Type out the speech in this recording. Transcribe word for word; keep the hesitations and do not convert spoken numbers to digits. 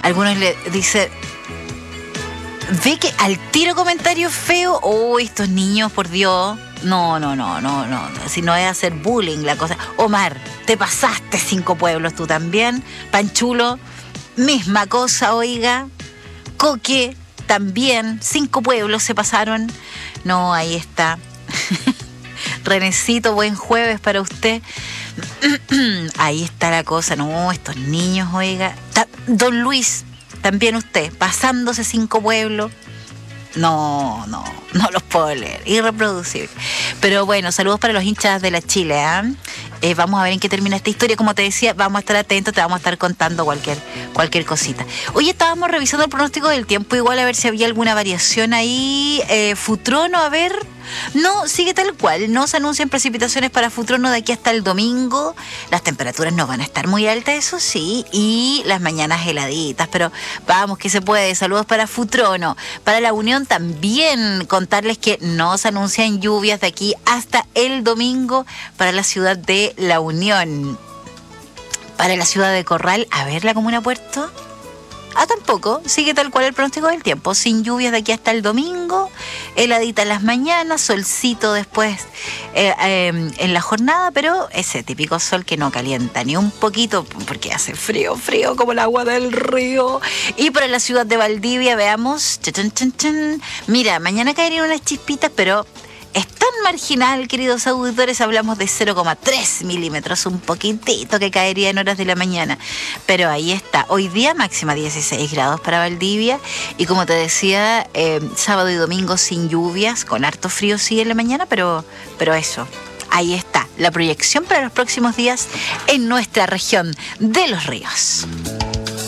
Algunos le dicen, ve que al tiro comentario feo, oh, estos niños, por Dios, no, no, no, no, no, no. Si no es hacer bullying la cosa. Omar, te pasaste cinco pueblos tú también. Panchulo, misma cosa, oiga. Coque, también, cinco pueblos se pasaron. No, ahí está. Renecito, buen jueves para usted. Ahí está la cosa. No, estos niños, oiga. Ta- Don Luis, también usted, pasándose cinco pueblos. No, no, no los puedo leer. Irreproducible. Pero bueno, saludos para los hinchas de la Chile, ¿eh? Eh, vamos a ver en qué termina esta historia. Como te decía, vamos a estar atentos, te vamos a estar contando cualquier, cualquier cosita. Hoy estábamos revisando el pronóstico del tiempo, igual a ver si había alguna variación ahí. Eh, Futrono, a ver. No, sigue tal cual. No se anuncian precipitaciones para Futrono de aquí hasta el domingo. Las temperaturas no van a estar muy altas, eso sí. Y las mañanas heladitas. Pero vamos, que se puede. Saludos para Futrono. Para La Unión también contarles que no se anuncian lluvias de aquí hasta el domingo para la ciudad de La Unión. Para la ciudad de Corral, a ver, la comuna Puerto. Ah, tampoco, sigue tal cual el pronóstico del tiempo, sin lluvias de aquí hasta el domingo, heladita en las mañanas, solcito después eh, eh, en la jornada, pero ese típico sol que no calienta ni un poquito, porque hace frío, frío como el agua del río. Y para la ciudad de Valdivia, veamos, chan, chan, chan. Mira, mañana caerían unas chispitas, pero es tan marginal, queridos auditores, hablamos de cero coma tres milímetros, un poquitito que caería en horas de la mañana. Pero ahí está, hoy día máxima dieciséis grados para Valdivia, y como te decía, eh, sábado y domingo sin lluvias, con harto frío sí en la mañana, pero, pero eso, ahí está, la proyección para los próximos días en nuestra región de los ríos.